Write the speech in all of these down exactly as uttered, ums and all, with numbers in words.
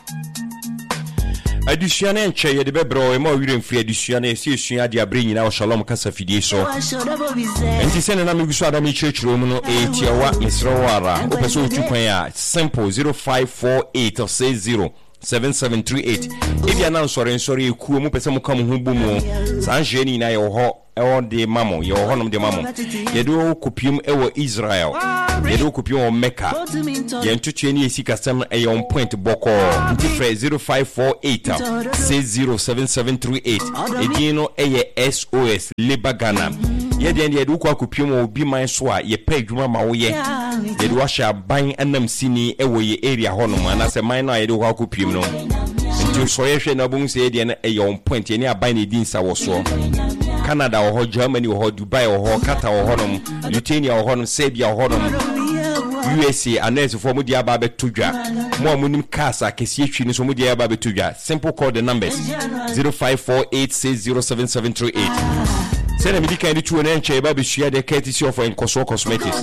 Additionally, and Chay de Bebro, a more reading free addition, a serious idea bringing our Shalom Casa Fidiso. And he sent an Amigusada Church Roman eight Yawa, Miss Rawara, Opeso Chukwaya, simple zero five four eight or say zero seven seven three eight. If you announce or sorry, you cool Mupesamo come Hubumo, San Jenny, na your ho, or the mammo, your honor de mammo. You do copium ewa Israel, you do copium Mecca. You enter Cheney Sikasam a on point boko, zero five four eight say zero seven seven three eight. Edino a S O S, Libagana. Ye the end kwa copium will be my swa, ye pay drama ye. Ye wash a buying and them sini ewa ye area honum, and as a minor I do copium no. Until Soyesha Nabung said, a on point, any abiding dinsa was so. Canada or Germany or Dubai or Qatar or Honum, Lithuania or Honum, Serbia or Honum, U S A, and there's a form of the Ababe Tuja. More Munim Casa, Kesichi, some of the Ababe Tuja. Simple call the numbers zero five four eight six zero seven seven three eight. Send a medical to an entry, baby, share the courtesy of Encoso Cosmetics.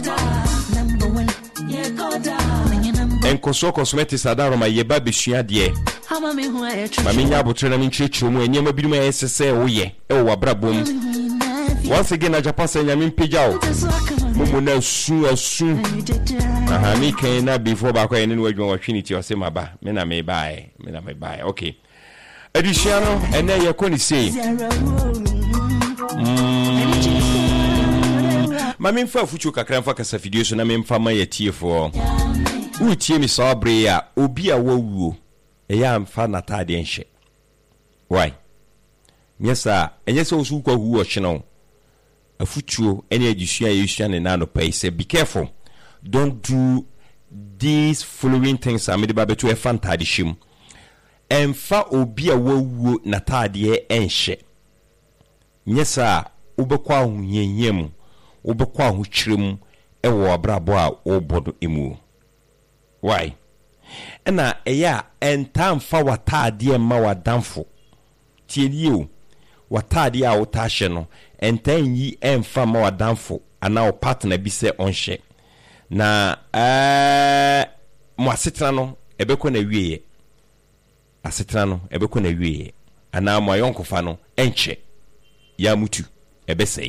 Encoso Cosmetics are down on my baby share, dear. Mamina Butrina Minchichum, and Yamabima S S A, oh, yeah, oh, Abrabum. Once again, I Japan say, I'm in Pijao. Mumuna soon or soon. Aha, me cannot before back when anywhere you want to or say, my ba, Mena may buy, Mena may buy, okay. Additional, and then you're going to say, Mammy for Fuchu Kakranfa Casafidius, and I'm in Fama a tear for. Who team saw Brea, Obia Woo. A yam fan at Tadian. Why? Yes, sir, and yes, also who watch no. A future any education and nano pay say, be careful. Don't do these following things. I made about to a fan tadishim. And fa obia woo natadie enche. Yes, sir, Ubaqua yen yem, Ubaqua who trim, a war braboa or bodo emu. Why? Ena eya entam fa watade ma wadanfo tieli o watade a wotashe no entan yi emfa ma wadanfo ana o partner bi se onhye na eh mo asetena no ebekọ na wieye asetena no ebekọ na wieye ana mo ayonkofa no enche ya mutu ebesei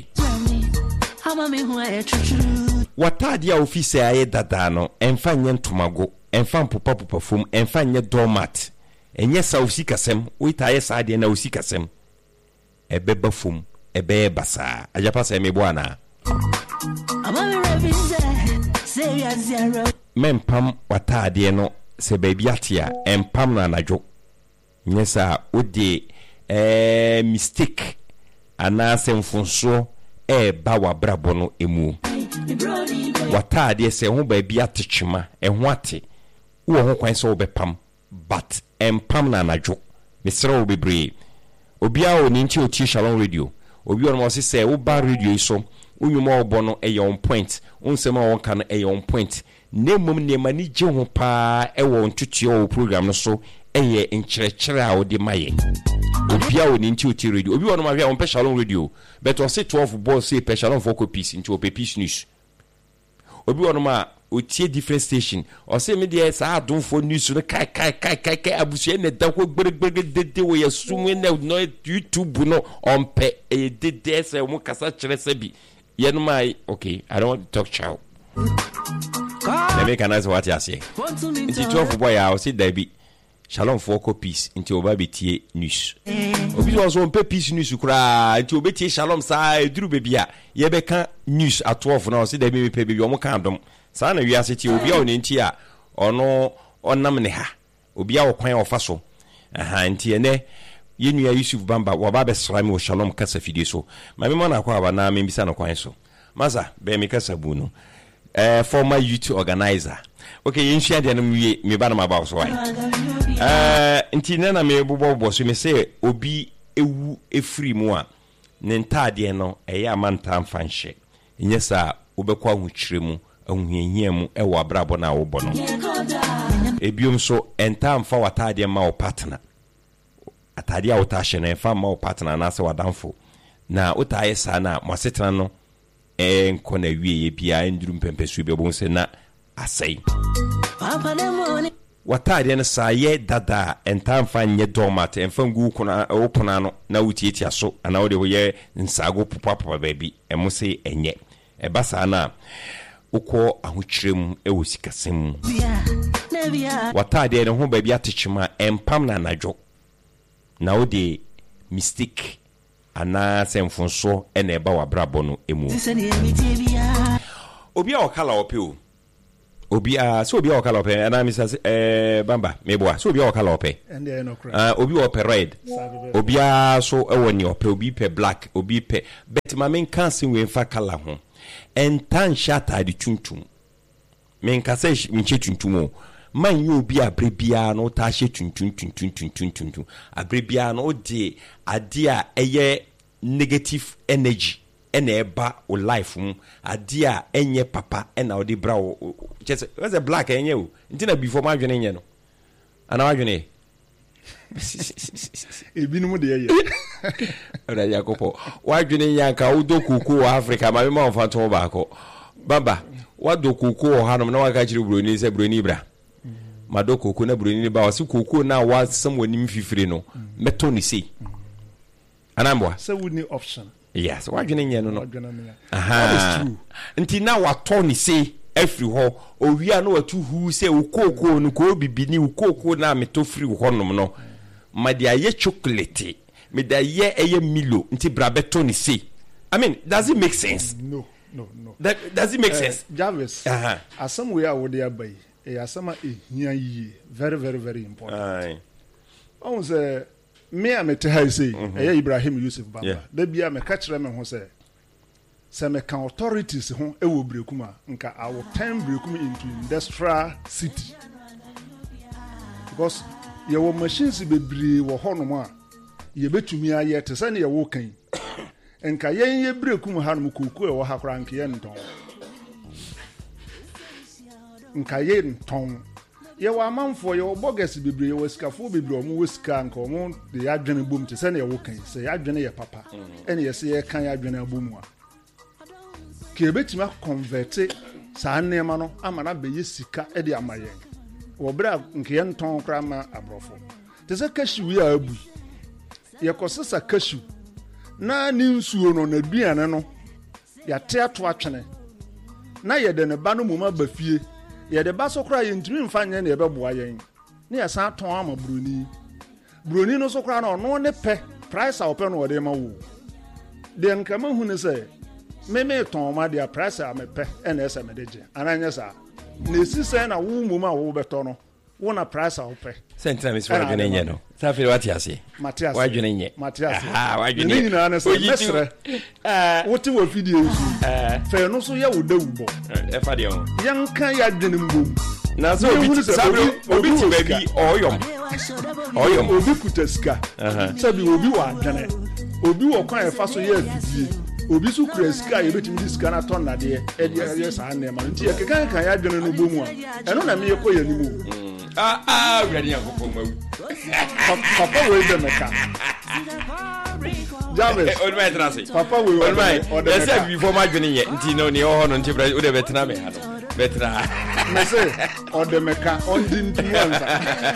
watade a office aye dada no emfa nyentomago enfam popa popa fom enfa nye domat enye sa usikasem uitaye sa ade na usikasem ebeba fom ebe basa ajapa sa me bwana mempam watade no se baby atia empam na najo nyesa odi eh mistake ana semfonso e ba wa brabo no emu watade se ho baby atechima eho ate wo ho kwan so obepam but empam na najo mesra obebre obia o ni nti oti Shalom Radio obi on mo se se wo ba radio so unwuma obo no e on point unsema won kan e on point nemum ne mani je ho pa e wo ntutu o program no so eye nkyerɛkyerɛ a odi maye obia o ni nti oti radio obi on ma hwɛ on pe Shalom Radio but o se twelve ball say pe Shalom for copies nti o pe peace news obi on ma otie different station o say me dey sa adon for news no kai kai kai kai kai abusu ne da ko gbegbege dede wo yasum ne no YouTube no on pe e dede se mo kasa kyerɛ se bi ye no mai okay I don't want to talk chow let me can answer what you say nti twelve boy I say there be Shalom for copies nti oba betie news obi so on pe peace news kura nti obetie Shalom sa eduru bebia ye beka news at twelve na o say there be pe bebia o mo kan dom sa na wi aseti obi a oni nti a ono onam ne ha obi a okwan ofa so aha nti ene yenua Yusuf Bamba wa ba be srami wo Shalom kasa fidie so ma me ma na kwa aba na me bisa no kwan so maza be me kasa bu no eh former youth organizer okay yin share de no me me ba na ma ba so why eh nti na na me bobo bo so me say obi ewu efri mu a ne ntade no eya amanta mfanhye nyesa obekwa hu kyeremu ahuhia mu e wo abrabo na wo bo no ebiom so enta mfa watade ma wo partner atade a wo ta hye na mfa ma wo partner na se wadanfo na utaye sa na mwasetena no enko na wieye bia nduru mpempesu be bo se na asai watade no saa ye dada entamfa nye domat emfa ngu kuna opona no na wutietia so ana wo de ye nsago popapa baabi emo se enye eba saa na ukọ ahokyerem ewo sikasem watade no ho baabi atechima empam na anadwo na wo de mistake ana semfonso ena eba wabrabo no emu obi a okala opio obi a so obi a okala ope ana mi say eh bamba meboa so obi a okala ope ende no cry ah obi ope red obi a so ewo ni ope obi pe black obi pe bet ma men kan sin we fa kala ho entan shata di tuntum men ka say nche tuntum o man yi obi abrebia no ta hye tuntum tuntum tuntum tuntum abrebia no de ade a eye negative energy ena eba o life mu ade a enye papa ena odi bra o just was a black enye o ntina before ma dwene enye no ana wa dwene ebinu de ye ora yakopo wa dwene yanka wo dokuku wa Africa ma me ma fa to ba ko baba wa dokuku o hanom na wa ka kire broni se broni bra ma dokuku na broni ba wasi kuku na wa sam wani mfifire no meto ni sei anambwa so we need option. Yes, why dwene nye no no. Aha. Nti na wato ni se afri ho owia na watu hu se ukoko no ko bibini ukoko na meto free ho nom no. Ma dia ye chocolate, me da ye eye milo nti brabeto ni se. I mean, does it make sense? No, no, no. That does it make uh, sense? Jarvis. Aha. Asam we are wo dey abai. E asama ehia yi. Very very very important. Aye. On say me am te ha say eh Ibrahim Yusuf Baba da bia me ka kire me ho say say me kan authorities ho e wo Brekum nka I will turn Brekum into industrial city because ye wo machines bebre wo ho no mo a ye betumi aye te say na ye wo kan nka yen ye Brekum ha no koku e wo ha kra nka ye nton nka ye nton ye wa manfo ye bogus bebre ye waskafo bebre o mu waska nka o mu de adwene bom te se na ye wo kan se ye adwene ye papa ene ye se ye kan ye adwene abom a ke betima convert sa nema no amana be ye sika e de amaye wo bra nka ye nton kra ma abrofo te se kashu wi abu ye kosesa kashu na ni nsuo no na duane no ya te ato atwene na ye de ne ba no mu ma bafie ye de ba so kra ye ntimi mfanye na ye beboa yen na ye san ton ama broni broni no so kra na ono ne pe price a ope no de ma wo de nka ma hu ne se me me ton ma de price a me pe na ese me de je ananya sa na esi se na wo mu ma wo beto no wo na price a ope sentra me so adwene nye no sa fere wati ase Matias wa adwene nye Matias ah wa adwene ni na na se mesre ah wo ti wo video nsu eh fe no so ye wo da wubo e fa de on yanka ya adwene mbom na so obi sabi obi ti baby oyom oyom obi kutaska sabi obi wa adwene obi wo kwan e fa so ye afidie obi su kreska ye betimi diska na ton na de e de ye sa na ma nti e kekan kan ya adwene no bomu a eno na me ye ko yanimu ah ah ready akoko mawu papa we de meka James on my trance papa we on my they say before my adwene ye nti no ne ho no nti bra o de betena me ha no betra me say o de meka on din tuanza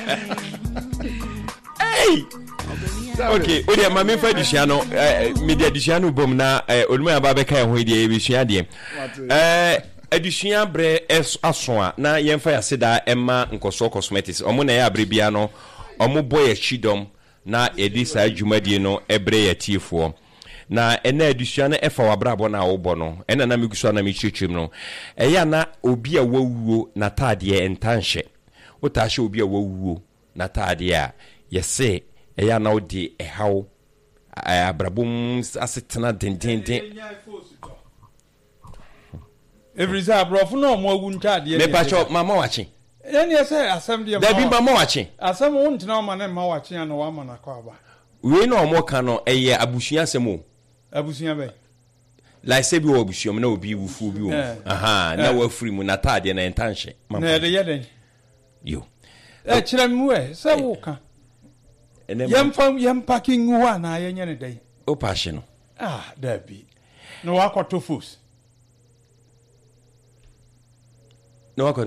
hey okay o de ma me fa dishia no media dishia no bom na oluma aba be kai ho de e bishia de eh adishia bre aso a na yemfa ya seda emma nkoso cosmetics omo na ya abrebia no omo boy chidom na edisa adwumadi no ebre ya tiefo na ena adishia na efa wabrabo na wo no ena na miguso na michichim no eya na obi a wawuo na tade entanhye wotashe obi a wawuo na tade a yese eya na odi ehaw abrabum asetena dendenden every abrofo no mo awu ntade me pacho mama wachi eni ese asem de da bi mama wachi asem won ntena ma na ma wachi na wa ma na kwa aba we no mo ka no eye abusua asemo abusua be like say bi wo abusua na obi wufu bi wo aha na wa free mu na tade na entanhye mama na de yeden yo e kire mu e se wo ka yam fam yam packing wa na yenye ne dai o passion no ah da bi no wa kwato fus no wa ko dai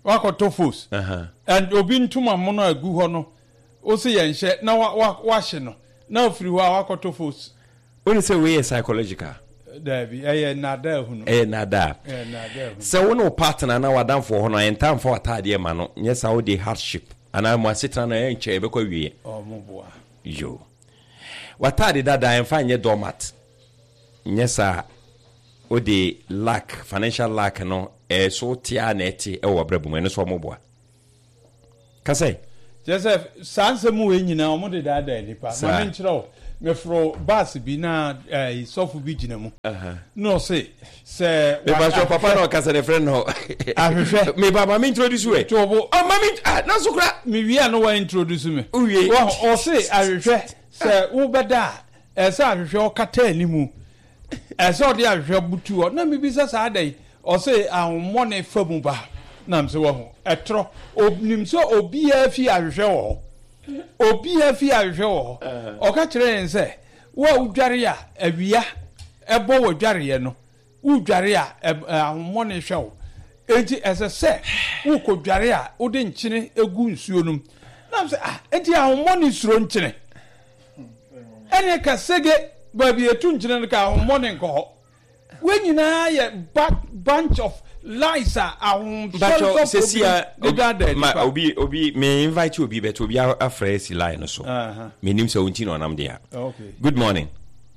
wakoto force uh-huh. and obi ntuma mo na agu ho no o se ye nhye na wa wa hye no na ofiri ho wakoto force when you say we psychological da bi eh na da hu no eh na da eh na da hu so when no partner na wadam for ho no entam for atade ma no yes how dey hardship ana mo asetra na en che be kwa wie oh mo boa yo watade dada en fa nye domat yes o de lack financial lack no eh so tia na eti e wo brabum eno so mo boa kasai Joseph sanse mu we nyina o mo de dada nipa ma me nkyerɛ me fro bus bi na eh sofu bi gina mu aha no say se me ba so papa no kasa de friend no ahwehwɛ me baba me introduce we to bo oh mami ah na so kra me wi ano wa introduce me uwie o say ahwehwɛ se wo beda e se ahwehwɛ o kata animu e se o de ahwehwɛ butu o na me bi sa sa dai o say ahommo ne famu ba na mse wo ho etro obnim so obi afi ahwehwɛ wo obi afi ahwehwɛ wo o ka kire en se wo udware a awia ebo wo dware ye no udware a ahommo ne hwɛ wo enti ese se wo ko dware a wo de nkyene egu nsuo num na mse ah enti ahommo ne suro nkyene ene ka sege ba bi etu nkyene no ka ahommo ne nko we nyina ye bunch of lies are um but sesia ma obi obi me invite obi bet obi afra si line no so me nim se wonti no nam dia okay good morning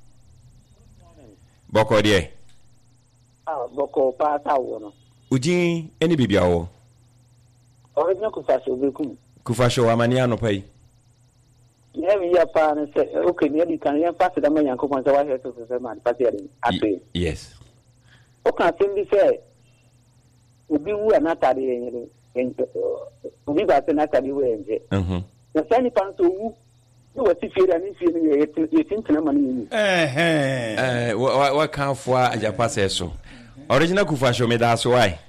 boko de ah boko pa ta wo no ujin eni bibia wo o nya ku fa so be ku ku fa so amani anopai ye mi ya pa ne se okay ne di kan ya pa se da ma yanko kon se wa he so se ma pa se ade yes o kan se bi se ubi wu anatade yenye yenye ubi ba se natade wu yenye mhm na sani panto wu ni wati fira ni fira ni yeti yetintina mani ni eh eh eh wa wa kan fo ajapa se so original kufa show me da so why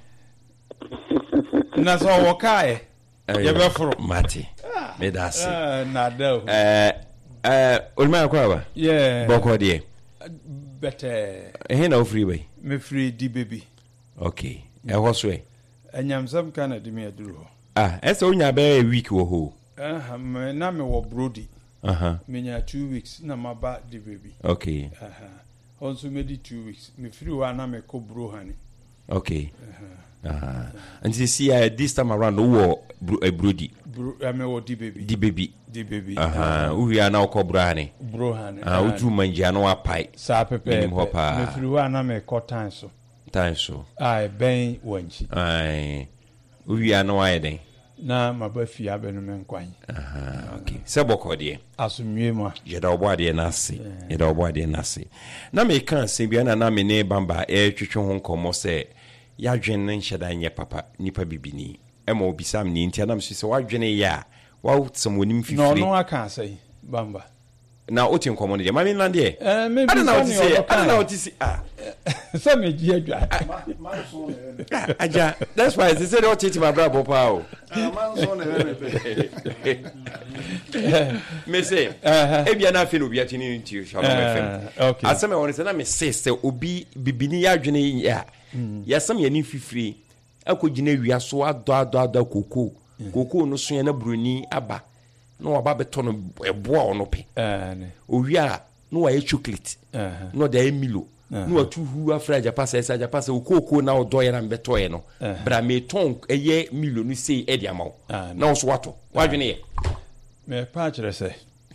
na so wo kai ye be foro mati me da se eh na da eh eh olma kwa ba yeah boko de better eh na ofri bay me free di baby okay e ho so e anyamsam kana di me aduru ho ah ese onya be a week wo ho ah me na me wo brody aha me nya two weeks na ma ba di baby okay aha onso me di two weeks me free wa na me ko bro hani okay aha and you see uh, this time around wo a brody bro me wo di baby di baby di baby aha u ya na ko bro hani bro hani ah uju manja no apai sa pepe me free wa na me ko tan so tan so ai ben wanchi ai u ya no wa den na mabafi abenu menkwan aha okay se boko de asumwie ma ye da obo ade na se ye da obo ade na se na me kan se bia na na me ne bamba e twetwe ho nkomo se ya dwen ne nhyeda nye papa nipa bibini e ma obisam ni ntia na me se wa dwen ya wa utsam wonim fifiri no no aka sai bamba na oti nkomo ne ma me land e eh me bi na oti se na oti se ah so me ji adwa aja that's why they say oti ti ma bra bo pa o man so na me say e bia na fe no bia tini nti Shalom F M okay asema won se na me say se obi bibini ya dwene ya ya sam ya ni fifiri akogina wia so ado ado ado koko koko no so ya na broni aba no aba beto no eboa ono pe eh ne owia no wa chocolate eh no da emilo no wa tuhu afra ja pasa esa ja pasa okoko na odo ya na mbeto ye no bra me ton eye milo no sei e dia mawo na so wato wadwene ye me pa kire se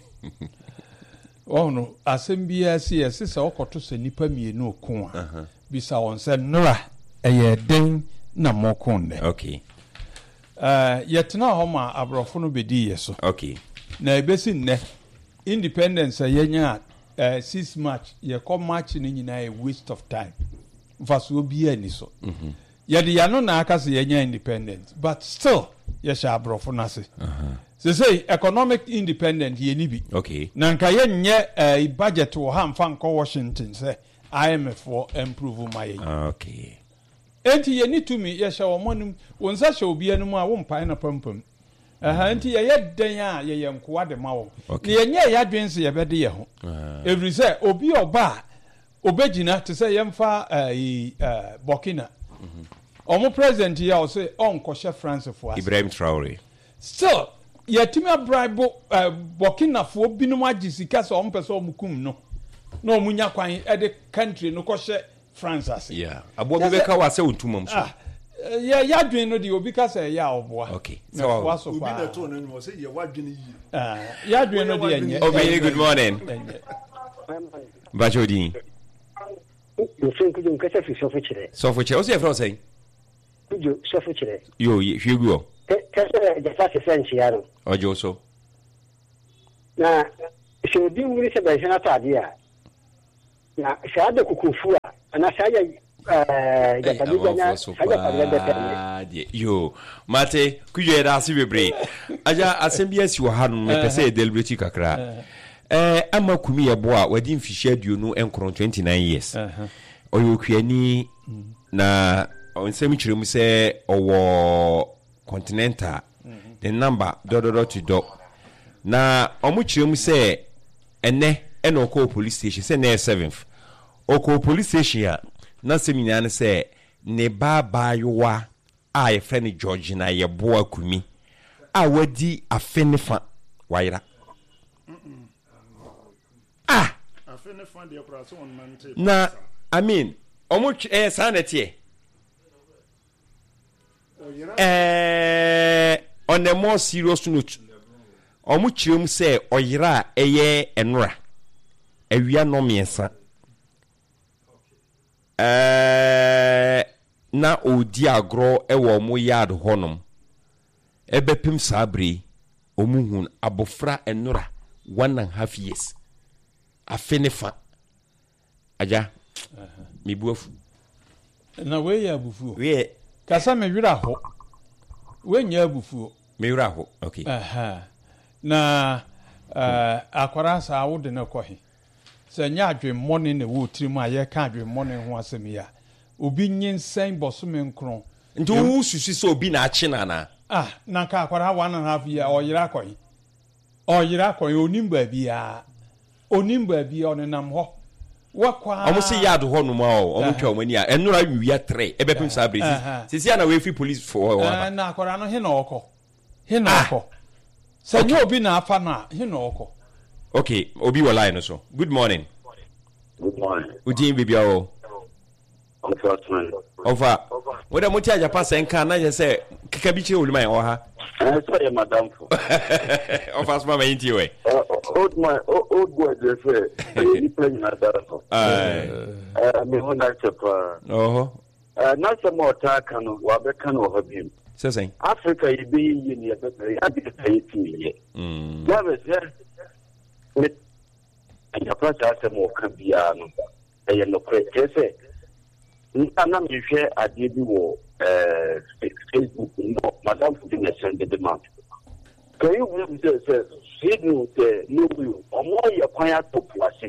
oh no asem bia si ese se okoto se nipa mienu okon a bisa won se nora eye den na mokon de okay eh yetna ho ma abrofo no bedi ye so okay na ebesi nne independence yenya uh, six march ye ko march ni nyina a waste of time faso obi ani so mhm ye de ya no na aka se yenya independent but still ye sha abrofo na se aha se say economic independent ye ni bi okay na nka ye nye uh, budget wo ha mfa nko Washington se I M F for improve my okay enti ye ni tumi ye sha wo monum wonsa sha obi anu a wo mpan na pampam aha enti ye ye den a ye ye nkoa de mawo ne ye nye ya dwense ye bede ye ho every say obi oba obegina to say ye mfa eh Burkina omo president ya o say on koshe France for us Ibrahim Traore still yetimi bribe uh, Burkina fo binum agisika so on person omukum no na omunya kwan e de country no koshe France ase yeah abo be ka wa se ontumam so ya ya dwen no de obi ka say ya oboa okay so waso obi pa na to no mo say ye wadwene yi ah ya dwen no de enye Obi good morning Bajodi you think you can say so for today so for che o se fro say you so for today yo hwegu o kase the first sense yaro ojo so na se obi wuri se be jena tade a na shaade kukufu a ana shaade eh ya tabiganya shaade tabiganya yo mate kujwe da si bebre aja asembia si wo ha no me pese deliberate kakra eh ama kumi ye bo a wadi mfihye aduonu enkron twenty-nine years oyo kuani na onsemi kiremu se owo Continental the number do do do to do na omu kiremu se ene ene oko police station se na seventh oko police station ya na semina ne se ne baba yowa a ye friend George na ye boa kumi a wadi afenefa waira ah afenefa de operation on mante na I mean omu eh sanete eh on a more serious note omu kirem say oyira eye enura awia no miensa eh na odi agro ewo mu yard honom ebepim sabri omuhun abofra enura one and a half years afenefa aja mi buafu na we ya bufu we kasa me wira ho we nya abufuo me wira ho okay aha na eh akwara sa awode na kohi se nya adwe money na wo tirim aye ka adwe money ho asem ya obi nyensen bosome nkron nti wo susu so obi na achi na na ah na ka akwara one and a half year oyira kohi oyira kohi onimba bia onimba bia onenam ho wakwa omo se yard ho no ma o omo twa omani a enura wiya three ebepim sabre sisi ana we free police for wa na akwara no he na okọ he na okọ se nyo obi na afa na he na okọ okay obi wa line so good morning good morning udin bibia o unfortunately over whether mo ti aja pass enka na je se keka bi che oluma o ha eh so madam for of us mama inti we old my old boy dey say he play na that eh eh me won that chapa oh eh na some more talk no wa be kan o habim say say Africa yi be yi ni e be ya be say ti ye mm ya be say with ya prata se mo kan bia no e ye no kre say nana me hwe ade bi wo eh Facebook no madam for the send the demand can you believe say say see no the no you omo ye kwan atop wase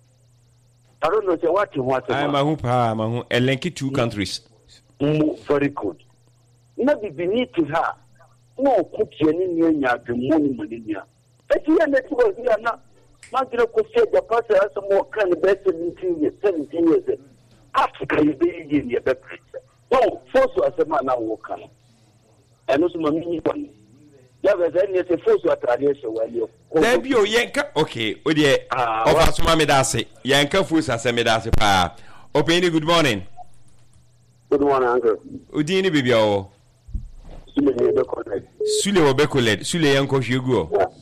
I don't know say what you want I ma hu pa ma hu elenki two countries mm, very good na be beneath her no kutie ni ni nya adwemo ni mania eti ya na tiwo ya na magre ko se ja pasa asa mo kan be seventeen years seventeen years Africa is being in the better. No, force was a man now walk on. And also, my mini one. Yeah, there's any force or tradition when you. There be o yanka okay, o de of asoma me dase. Yanka fu sa se me dase pa. Open good morning. Good morning, uncle. Udini bibia o. Sule ne be collect. Sule wo be collect. Sule yanko hwegu o.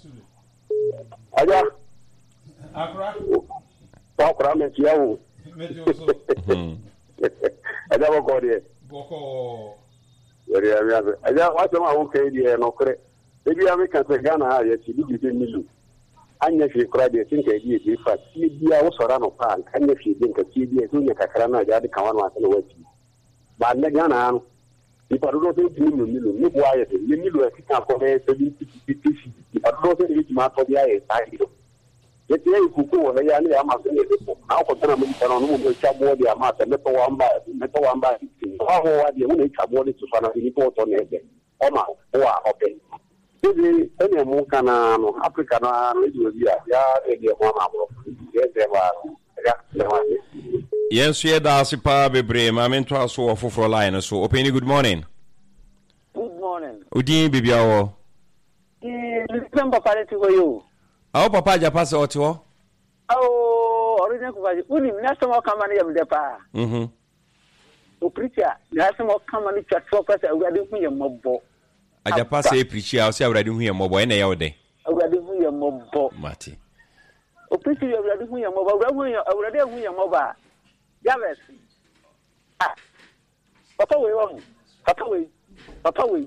Aja. akra Ba kra me tia wo. hmm Aja wo ko de. boko Yari ya ya. Aja wa se ma wo ke di e no kre. Ebi ya me kan se Ghana ha ya ti di di milu. Anya fi kra de tin ka di di fa. Ti biya wo sora no pa anya fi din ka ti di e so nya kakra na ja de kan wa no wa ti. Ba ne Ghana no. Ipa do se ti milu milu ni bo aye ni milu e kan ko be se bi ti ti ti. Ipa do se ni ti ma to bi aye ta iro. Yeti e kuku wo ya ni ama se ni ko. Na ko tana mo ti no mo mo cha bo di ama se me to wa mba me to wa mba. Wa ho wa di wo ni cha bo di tu fa na ni ko to ne be. O ma wa o be. Ibi ene mu kana no Africa na no di ya ya e di mo ma bo. Ye se ba ya le wa. Yes, yeah, that's a pa bebre. My mentor so for line so open. Good morning. Good morning. Udin bibiawo. Eh, listen papa let you. Awo papa ja pass oto. Oh, original ko baji. Uni na samo kamani ya mdepa. Mhm. O preacher, na samo kamani chat focus awurade hu ye mobbo. Aja pass e preacher o se awurade hu ye mobbo ene ya ode. Awurade hu ye mobbo. Mate. O preacher awurade hu ye mobbo, awurade hu ye awurade hu ye mobba. Yaves. Ah. Papa we won. Papa we. Papa we.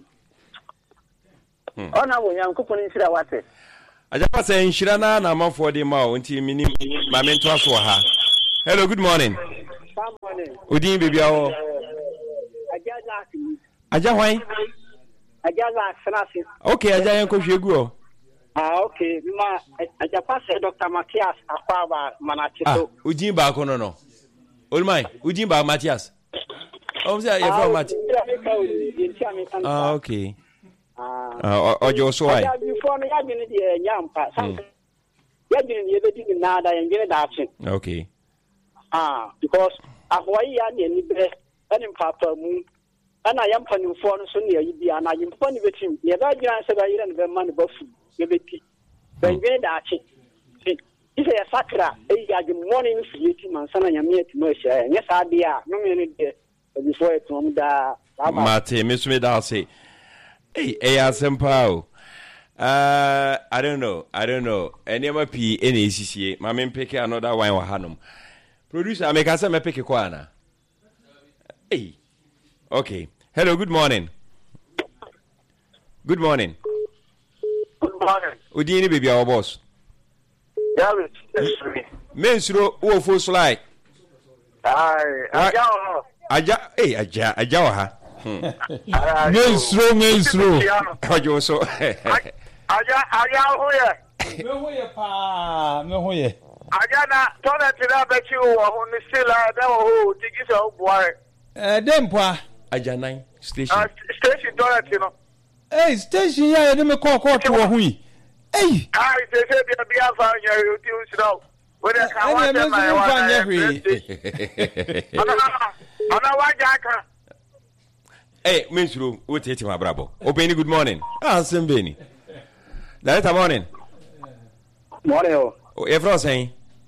Ona wo Nyankopon nsira wate. Aja pass e nshira na na amafo de ma o nti minim ma mento aso ha. Hello, good morning. Good morning. Udin bibiawo. Aja la. Aja hwan? Aja la senase. Okay, aja yen ko hwegu o. Ah, okay. Ma aja pass Doctor Matthias Akwaba Manachiso. Ah, Udin ba ko no no. Olmai, Udin ba Matthias. Oh, say you from Matthias. Ah, okay. Ah, ojo so ai. Ya before me ya gini de nyampa. Ya gini ye bedi ni nada ya gini da action. Okay. Ah, because ahwai ya ne ni bre, ani papa mu. Ana yampa ni fo no so ne yi bia na yimpa ni betim. Ye ba gina se ba yira ne be man ba fu. Ye beti. Ben gini da action. Ise ya sakra e ya gi morning ni fiyeti man sana nyame etimo ehia. Nye sa de a no me ni de before etum da. Mate, Miss Medase. Hey, hey, Asempa. Uh, I don't know. I don't know. Any of my P any C C A. My men pick another wine or hanum. Producer, I make us a pick a corner. Hey. Okay. Hello, good morning. Good morning. Good morning. Udini baby our boss. Yeah, it's me. Mensuro wo fo slide. Aye, aja. Aja, hey, aja, aja ha. Mensuro, mensuro. Ojo so. Aja, aja hoye. Me hoye pa, me hoye. Aja na toilet na be chi wo ho ni sila da wo tigi so boare. Eh, dempa. Aja nine station. Ah, station toilet no. Hey, station ya ye me call call to wo hui. Hey. Ah, it is a be a fan ya you do so. When I can watch my one. Ana wa jaka. Hey, Mensuro, what take my bravo? Open good morning. Ah, Sembeni. That morning. Morning. Oh, everyone saying.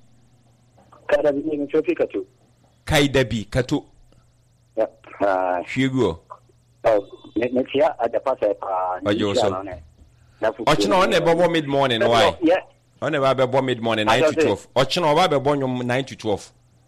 Kada bi ni chofi katu. Kaidabi katu. Yeah. Ah, Shigo. oh, me tia ada pasa pa. Ojo so. Ochino on the bobo mid morning why? Yeah. On the bobo mid morning nine to twelve. Ochino wa be bonyo nine to twelve.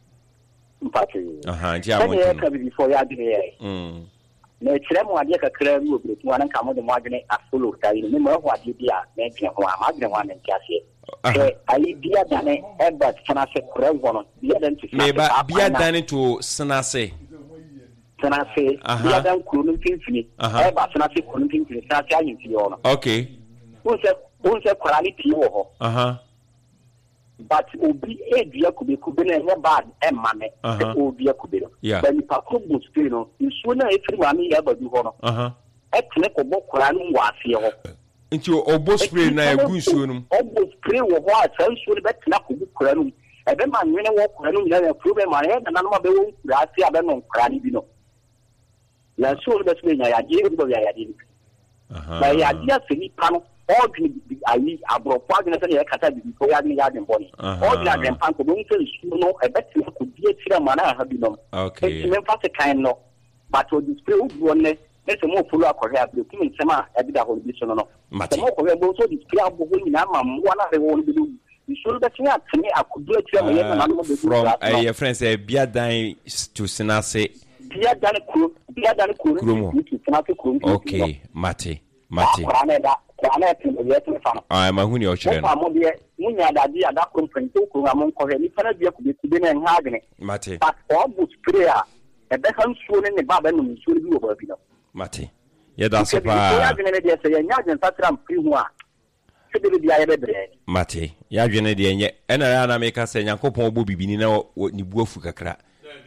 Mpati. Aha, ntia mo. mo. Ya ka bi before ya gine ye. Mm. Na kire mo ade ka kra ru obere tu anan ka mo de mo adwene afolo ta yi me mo ho ade bia na gine ho ama gine ho anan tiase. Eh, ayi bia dane eba tsana se kra wono. Bia dan ti. Me ba bia dane to snase. Tsana se bia dan kru no pinfini. Eba tsana se kru no pinfini sa ta yin ti yo no. Okay. Unse unse kra ni ti wo ho. Aha. But obi edua kube kube na enye bad emma me obi akube no ba ni pakro bu spray no nsuo na efiri ma me ya badu ho no aha etne ko bokora no wa afie ho nti obo spray na egu nsuo no obo spray wo ho a san nsuo be tna ko bokora no ebe ma nwene wo kora no na problem ma he na no ma be wo kura afie abe no kora ni bi no la nsuo be spray nya ya je bi ya ya je aha ba ya dia seni pano all the ayi abropo agna se ya kata bi ko ya ni ya den boni all the dem pan ko don se su no e betti ko die tira mana ha bi no okay e men fa se kan no but o display u wonne e se mo follow akore abro ki min sema e bi da ho bi so no no se mo ko we bo so display abo ho ni na ma mo na re won bi do so da tin atene akodo tira me na na mo be from eh friends eh bia dan to sinase bia dan ko bia dan ko ni sinase ko okay mate mate ana etin ye tin fa ah ma hu ni o chire no mo de munya da di ada ko mpan to ko amon ko he ni fana bia ko be ku na ha agene mate but o bu sprayer e be han suo ne ba ba no suo bi wo ba bi no mate ye da so pa ya agene ne de se ye nya agene tatram pri hu a se de bia ye be bre mate ya agene de nye ena ya na me ka se Nyankopon obo bibini na ni buafu kakra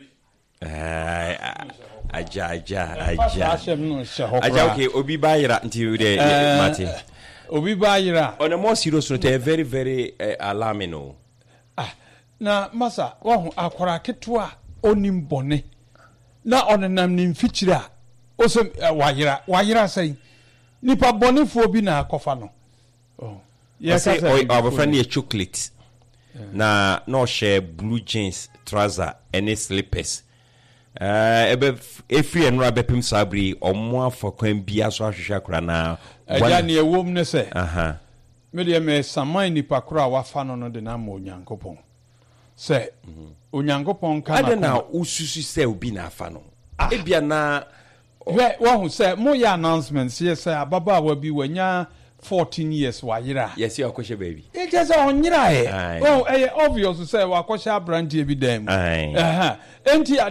eh aja aja aja aja okay obi bayira nti de mate obi bayira on a more serious note very very uh, alarming no ah na masa wa hu akwara ketua onim bɔne na ɔnenam ne mfikyire a ose wayera wayera sɛn nipa bɔnefoɔ bi na akɔfa no oh yes abɔfra no yɛ chocolate na na ɔhyɛ blue jeans trouser and slippers uh ebe efiri eno abepim sabri ɔmo afa kwan bia so ahwehwɛ akora na ɛgya ne ɛwom ne sɛ aha me de me saman nipa kora wafa no no de na ma onyankopɔn sɛ onyankopɔn ka na na ususu sɛ obi na afa no ebia na we wo sɛ mo yɛ announcement sɛ sɛ ababaawa bi wanya fourteen years wa yira yes you akɔhye baby e just on yira e oh eh obvious sɛ wa akɔhye abrantie bi dan mu eh eh enti